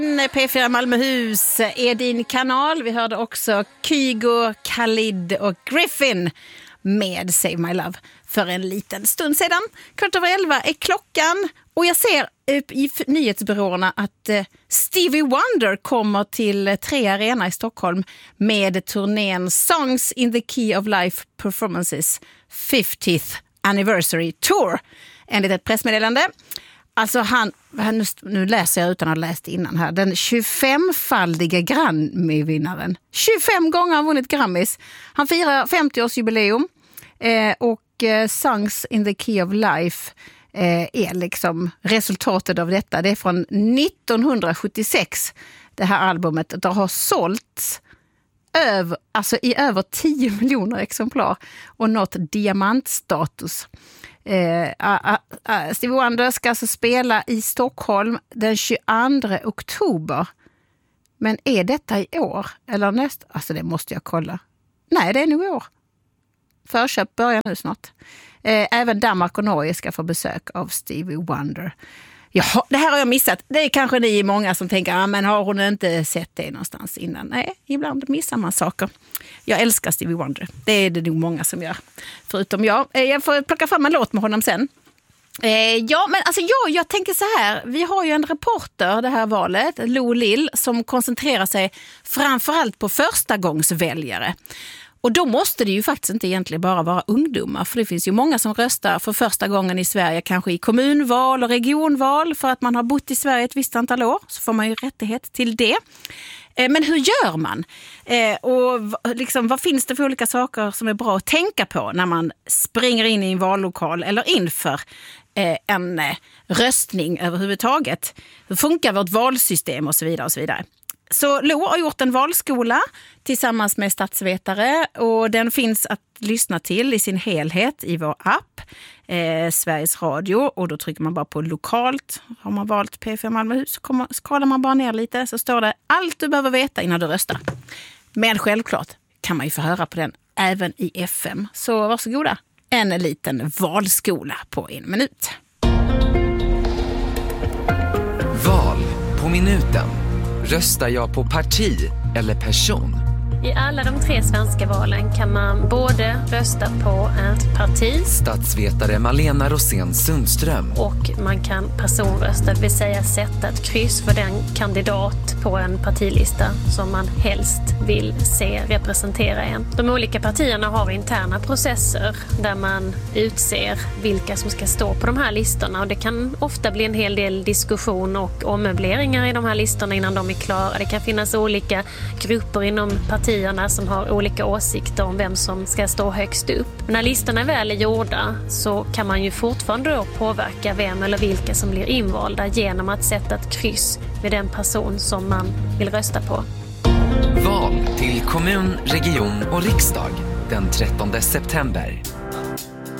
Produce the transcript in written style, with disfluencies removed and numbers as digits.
P4 Malmöhus är din kanal. Vi hörde också Kygo, Khalid och Griffin med Save My Love för en liten stund sedan. 11:15 är klockan och jag ser i nyhetsbyråerna att Stevie Wonder kommer till 3 Arena i Stockholm med turnén Songs in the Key of Life Performances 50th Anniversary Tour enligt ett pressmeddelande. Alltså nu läser jag utan att ha läst innan här. Den 25-faldige Grammy-vinnaren. 25 gånger har vunnit Grammys. Han firar 50-årsjubileum och Songs in the Key of Life är liksom resultatet av detta. Det är från 1976 det här albumet. Det har sålts i över 10 miljoner exemplar och nått diamantstatus. Stevie Wonder ska alltså spela i Stockholm den 22 oktober. Men är detta i år? Eller nästa? Alltså det måste jag kolla. Nej, det är nog i år. Förköp börjar nu snart. Även Danmark och Norge ska få besök av Stevie Wonder. Ja, det här har jag missat. Det är kanske ni många som tänker, men har hon inte sett det någonstans innan? Nej, ibland missar man saker. Jag älskar Stevie Wonder. Det är det nog många som gör. Förutom jag. Jag får plocka fram en låt med honom sen. Jag tänker så här. Vi har ju en reporter det här valet, Lo Lill, som koncentrerar sig framförallt på förstagångsväljare. Och då måste det ju faktiskt inte egentligen bara vara ungdomar. För det finns ju många som röstar för första gången i Sverige. Kanske i kommunval och regionval. För att man har bott i Sverige ett visst antal år. Så får man ju rättighet till det. Men hur gör man? Och liksom, vad finns det för olika saker som är bra att tänka på när man springer in i en vallokal eller inför en röstning överhuvudtaget? Hur funkar vårt valsystem och så vidare och så vidare. Så Lo har gjort en valskola tillsammans med statsvetare och den finns att lyssna till i sin helhet i vår app, Sveriges Radio, och då trycker man bara på lokalt. Har man valt P4 Malmöhus så scrollar man bara ner lite så står det allt du behöver veta innan du röstar. Men självklart kan man ju få höra på den även i FM. Så varsågoda, en liten valskola på 1 minut. Val på minuten. Röstar jag på parti eller person? I alla de 3 svenska valen kan man både rösta på ett parti, statsvetare Malena Rosén Sundström, och man kan personrösta, det vill säga sätta ett kryss för den kandidat på en partilista som man helst vill se representera en. De olika partierna har interna processer där man utser vilka som ska stå på de här listorna, och det kan ofta bli en hel del diskussion och ommöbleringar i de här listorna innan de är klara. Det kan finnas olika grupper inom partierna som har olika åsikter om vem som ska stå högst upp. Men när listorna väl är gjorda så kan man ju fortfarande då påverka vem eller vilka som blir invalda genom att sätta ett kryss med den person som man vill rösta på. Val till kommun, region och riksdag den 13 september.